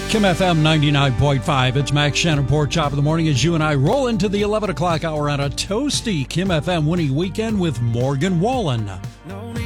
Kim FM 99.5. It's Max Shannon, Pork Chop in the Morning, as you and I roll into the 11 o'clock hour on a toasty Kim FM winning weekend with Morgan Wallen.